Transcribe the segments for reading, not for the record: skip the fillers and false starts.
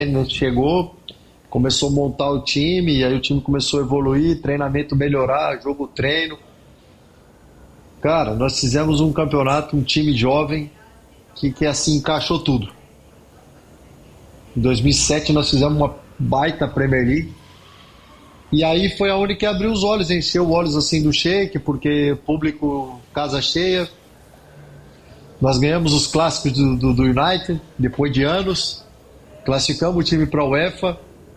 chegou, começou a montar o time, e aí o time começou a evoluir, treinamento melhorar, jogo treino. Cara, nós fizemos um campeonato, um time jovem, que assim, encaixou tudo. Em 2007 nós fizemos uma baita Premier League, e aí foi aonde que abriu os olhos, encheu os olhos assim do Sheik, porque público, casa cheia. Nós ganhamos os clássicos do United, depois de anos, classificamos o time para a UEFA,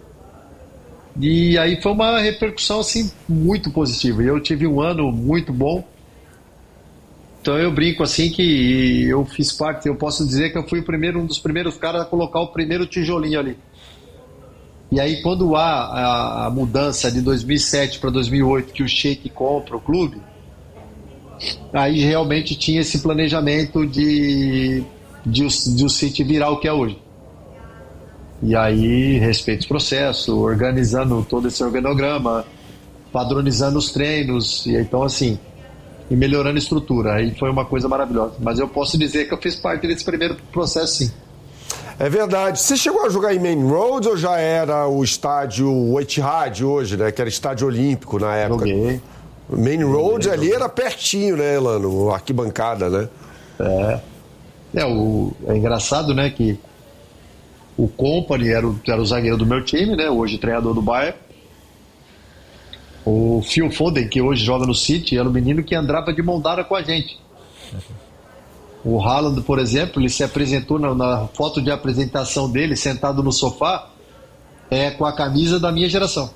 e aí foi uma repercussão assim, muito positiva. E eu tive um ano muito bom. Então eu brinco assim que eu fiz parte, eu posso dizer que eu fui um dos primeiros caras a colocar o primeiro tijolinho ali. E aí quando há a mudança de 2007 para 2008, que o Sheik compra o clube, aí realmente tinha esse planejamento de o City virar o que é hoje. E aí respeito os processos, organizando todo esse organograma, padronizando os treinos, e então assim, e melhorando a estrutura. Aí foi uma coisa maravilhosa. Mas eu posso dizer que eu fiz parte desse primeiro processo, sim. É verdade. Você chegou a jogar em Main Road ou já era o estádio Etihad hoje, né? Que era estádio olímpico na época? Joguei. Main Road ali era pertinho, né, Elano? Arquibancada, né? É engraçado, né, que o Kompany era o zagueiro do meu time, né? Hoje treinador do Bayern. O Phil Foden, que hoje joga no City, era o menino que andava de mão dada com a gente. O Haaland, por exemplo, ele se apresentou na foto de apresentação dele, sentado no sofá, com a camisa da minha geração.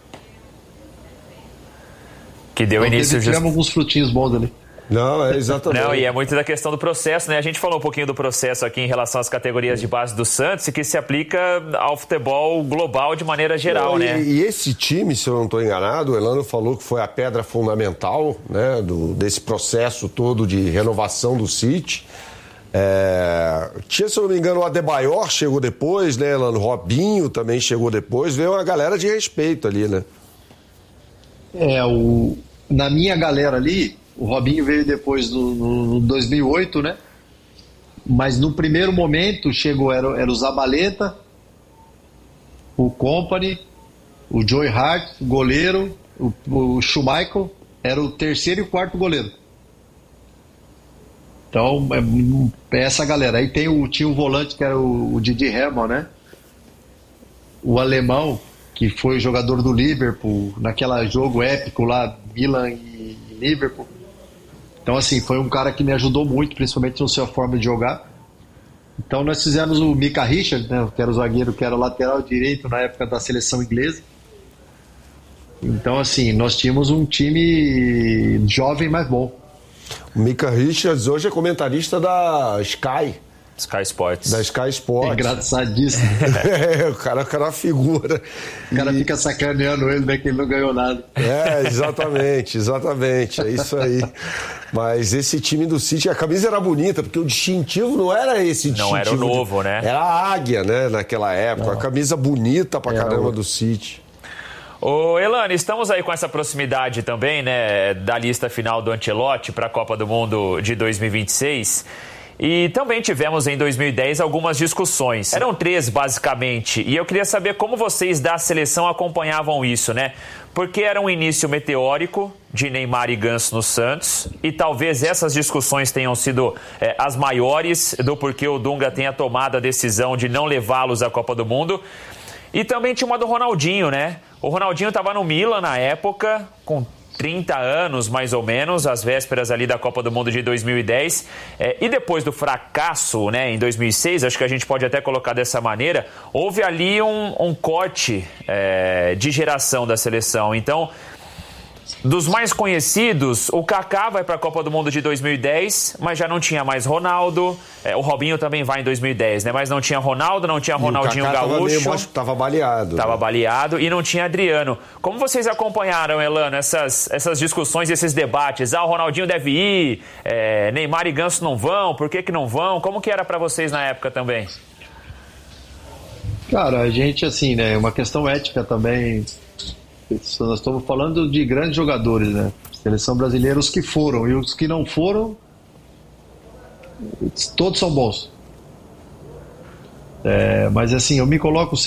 Que deu então, início... Tivemos alguns frutinhos bons ali. Não, é exatamente. Não, e é muito da questão do processo, né? A gente falou um pouquinho do processo aqui em relação às categorias de base do Santos, que se aplica ao futebol global de maneira geral, né? E esse time, se eu não estou enganado, o Elano falou que foi a pedra fundamental, né, desse processo todo de renovação do City. Tinha, se eu não me engano, o Adebayor chegou depois, né, Elano? Robinho também chegou depois. Veio uma galera de respeito ali, né? Na minha galera ali, o Robinho veio depois no 2008, né? Mas no primeiro momento chegou, era o Zabaleta, o Kompany, o Joe Hart, goleiro, o Schmeichel, era o terceiro e o quarto goleiro. Então, é essa galera. Aí tinha um volante que era o Didi Hermann, né? O alemão, que foi o jogador do Liverpool, naquele jogo épico lá, Milan e Liverpool. Então, assim, foi um cara que me ajudou muito, principalmente na sua forma de jogar. Então, nós fizemos o Micah Richards, né, que era o zagueiro, que era o lateral direito na época da seleção inglesa. Então, assim, nós tínhamos um time jovem, mas bom. O Micah Richards hoje é comentarista da Sky Sports. Da Sky Sports. É engraçadíssimo. O cara é uma figura. O cara fica sacaneando ele, né, que ele não ganhou nada. Exatamente. É isso aí. Mas esse time do City, a camisa era bonita, porque o distintivo não era esse distintivo. Não era o novo, né? Era a águia, né, naquela época. Não. A camisa bonita pra caramba do City. Ô, Elano, estamos aí com essa proximidade também, né, da lista final do Ancelotti para a Copa do Mundo de 2026. E também tivemos em 2010 algumas discussões. Eram 3, basicamente. E eu queria saber como vocês da seleção acompanhavam isso, né? Porque era um início meteórico de Neymar e Ganso no Santos. E talvez essas discussões tenham sido as maiores do porquê o Dunga tenha tomado a decisão de não levá-los à Copa do Mundo. E também tinha uma do Ronaldinho, né? O Ronaldinho estava no Milan na época, com 30 anos, mais ou menos, às vésperas ali da Copa do Mundo de 2010. E depois do fracasso, né, em 2006, acho que a gente pode até colocar dessa maneira, houve ali um corte de geração da seleção. Então, dos mais conhecidos, o Kaká vai para a Copa do Mundo de 2010, mas já não tinha mais Ronaldo. O Robinho também vai em 2010, né? Mas não tinha Ronaldo, não tinha Ronaldinho Gaúcho. Estava baleado. Estava baleado e não tinha Adriano. Como vocês acompanharam, Elano, essas discussões, esses debates? O Ronaldinho deve ir, Neymar e Ganso não vão, por que não vão? Como que era para vocês na época também? Cara, a gente, assim, né, uma questão ética também. Nós estamos falando de grandes jogadores, né? Seleção brasileira, os que foram e os que não foram, todos são bons. Mas assim, eu me coloco